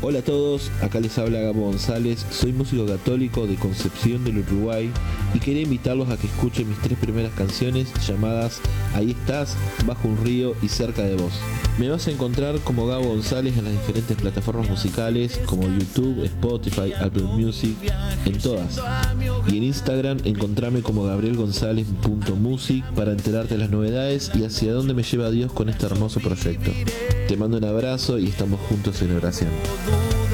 Hola a todos, acá les habla Gabo González, soy músico católico de Concepción del Uruguay y quería invitarlos a que escuchen mis 3 primeras canciones llamadas Ahí estás, Bajo un río y Cerca de vos. Me vas a encontrar como Gabo González en las diferentes plataformas musicales como YouTube, Spotify, Apple Music, en todas. Y en Instagram encontrame como gabrielgonzalez.music para enterarte de las novedades y hacia dónde me lleva Dios con este hermoso proyecto. Te mando un abrazo y estamos juntos en oración.